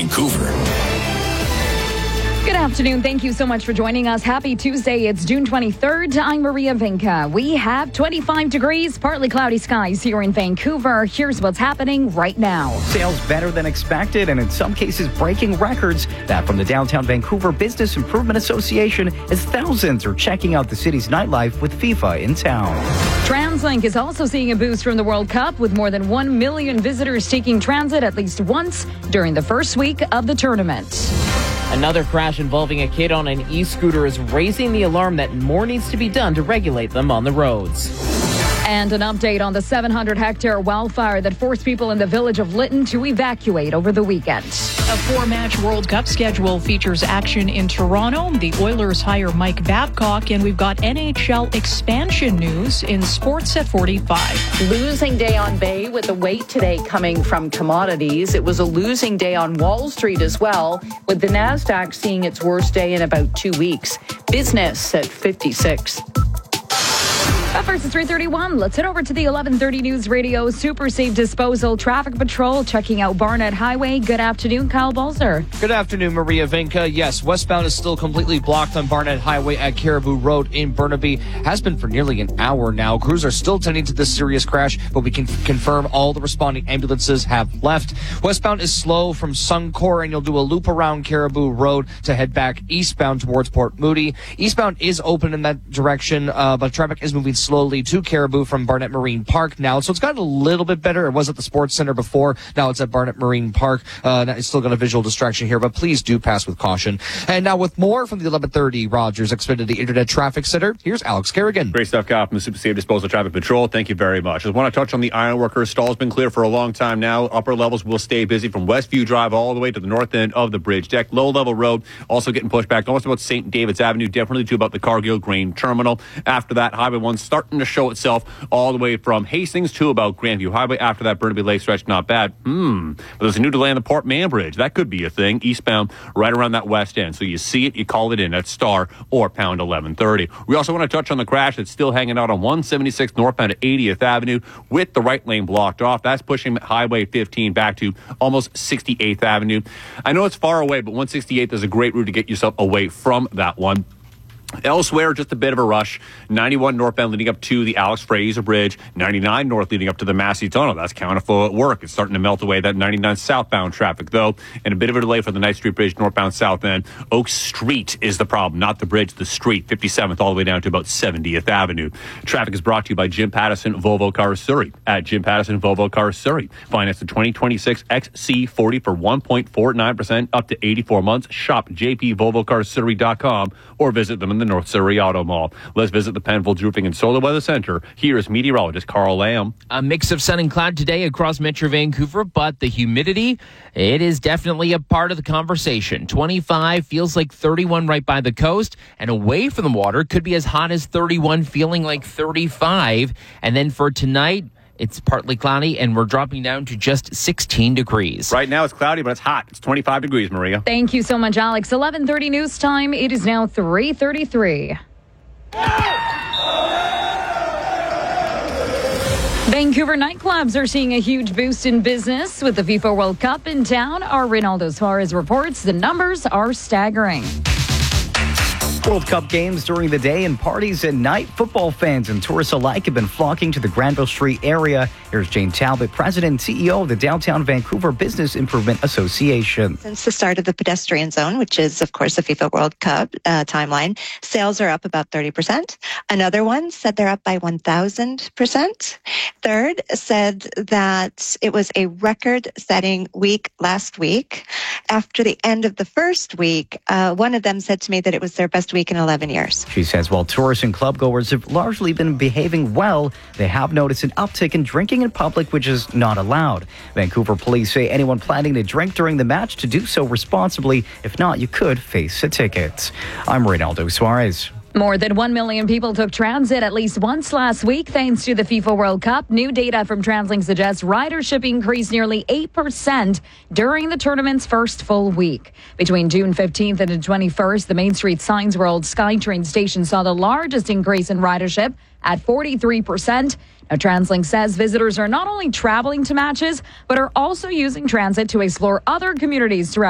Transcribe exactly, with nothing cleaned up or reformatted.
Vancouver. Good afternoon. Thank you so much for joining us. Happy Tuesday. It's June twenty-third. I'm Maria Vinca. We have twenty-five degrees, partly cloudy skies here in Vancouver. Here's what's happening right now. Sales better than expected and in some cases breaking records. That from the Downtown Vancouver Business Improvement Association as thousands are checking out the city's nightlife with FIFA in town. TransLink is also seeing a boost from the World Cup with more than one million visitors taking transit at least once during the first week of the tournament. Another crash involving a kid on an e-scooter is raising the alarm that more needs to be done to regulate them on the roads. And an update on the seven hundred hectare wildfire that forced people in the village of Lytton to evacuate over the weekend. A four-match World Cup schedule features action in Toronto. The Oilers hire Mike Babcock, and we've got N H L expansion news in sports at forty-five. Losing day on Bay with the weight today coming from commodities. It was a losing day on Wall Street as well, with the Nasdaq seeing its worst day in about two weeks. Business at fifty-six. But first, it's three thirty-one. Let's head over to the eleven thirty News Radio Super Safe Disposal Traffic Patrol, checking out Barnett Highway. Good afternoon, Kyle Balzer. Good afternoon, Maria Vinca. Yes, westbound is still completely blocked on Barnett Highway at Caribou Road in Burnaby. Has been for nearly an hour now. Crews are still tending to this serious crash, but we can confirm all the responding ambulances have left. Westbound is slow from Suncor, and you'll do a loop around Caribou Road to head back eastbound towards Port Moody. Eastbound is open in that direction, uh, but traffic is moving slowly to Caribou from Barnett Marine Park now. So it's gotten a little bit better. It was at the Sports Center before. Now it's at Barnett Marine Park. Uh, it's still got a visual distraction here, but please do pass with caution. And now with more from the eleven thirty Rogers Xfinity Internet Traffic Center, here's Alex Kerrigan. Great stuff, Kyle, from the Super Safe Disposal Traffic Patrol. Thank you very much. I want to touch on the ironworkers. Stall's been clear for a long time now. Upper levels will stay busy from Westview Drive all the way to the north end of the bridge deck. Low level road also getting pushed back almost about Saint David's Avenue, definitely to about the Cargill Grain Terminal. After that, Highway one starting to show itself all the way from Hastings to about Grandview Highway. After that, Burnaby Lake stretch, not bad. Hmm. But there's a new delay on the Port Mann Bridge. That could be a thing. Eastbound, right around that west end. So you see it, you call it in at star or pound eleven thirty. We also want to touch on the crash that's still hanging out on one seventy-six northbound at eightieth Avenue with the right lane blocked off. That's pushing Highway fifteen back to almost sixty-eighth Avenue. I know it's far away, but one sixty-eighth is a great route to get yourself away from that one. Elsewhere, just a bit of a rush. ninety-one northbound leading up to the Alex Fraser Bridge. ninety-nine north leading up to the Massey Tunnel. That's counted for at work. It's starting to melt away that ninety-nine southbound traffic, though. And a bit of a delay for the Knight Street Bridge northbound south end. Oak Street is the problem, not the bridge, the street. fifty-seventh all the way down to about seventieth Avenue. Traffic is brought to you by Jim Pattison Volvo Cars Surrey. At Jim Pattison Volvo Cars Surrey. Finance the twenty twenty-six X C forty for one point four nine percent up to eighty-four months. Shop j p volvo cars surrey dot com or visit them in the North Surrey Auto Mall. Let's visit the Penfolds Roofing and Solar Weather Center. Here is meteorologist Carl Lamb. A mix of sun and cloud today across Metro Vancouver, but the humidity, it is definitely a part of the conversation. twenty-five feels like thirty-one right by the coast, and away from the water could be as hot as thirty-one, feeling like thirty-five. And then for tonight, it's partly cloudy, and we're dropping down to just sixteen degrees. Right now it's cloudy, but it's hot. It's twenty-five degrees, Maria. Thank you so much, Alex. eleven thirty news time. It is now three thirty-three. Vancouver nightclubs are seeing a huge boost in business with the FIFA World Cup in town. Our Ronaldo Suarez reports the numbers are staggering. World Cup games during the day and parties at night. Football fans and tourists alike have been flocking to the Granville Street area. Here's Jane Talbot, President and C E O of the Downtown Vancouver Business Improvement Association. Since the start of the pedestrian zone, which is, of course, the FIFA World Cup uh, timeline, sales are up about thirty percent. Another one said they're up by one thousand percent. Third said that it was a record-setting week last week. After the end of the first week, uh, one of them said to me that it was their best week in eleven years. She says while tourists and clubgoers have largely been behaving well, they have noticed an uptick in drinking in public, which is not allowed. Vancouver police say anyone planning to drink during the match to do so responsibly. If not, you could face a ticket. I'm Ronaldo Suarez. More than one million people took transit at least once last week thanks to the FIFA World Cup. New data from TransLink suggests ridership increased nearly eight percent during the tournament's first full week. Between June fifteenth and the twenty-first, the Main Street Signs World SkyTrain station saw the largest increase in ridership at forty-three percent. Now, TransLink says visitors are not only traveling to matches, but are also using transit to explore other communities throughout